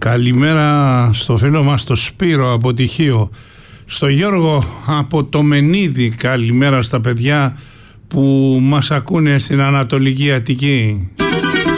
Καλημέρα στο φίλο μας το Σπύρο από Τυχείο, στο Γιώργο από το Μενίδη, καλημέρα στα παιδιά που μας ακούνε στην Ανατολική Αττική.